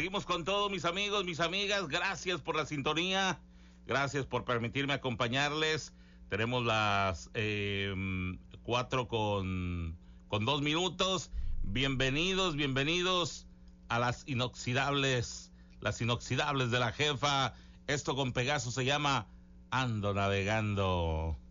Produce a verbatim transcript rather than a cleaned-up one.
Seguimos con todo, mis amigos, mis amigas. Gracias por la sintonía. Gracias por permitirme acompañarles. Tenemos las eh, cuatro con, con dos minutos. Bienvenidos, bienvenidos a las inoxidables, las inoxidables de la jefa. Esto con Pegaso se llama Ando Navegando.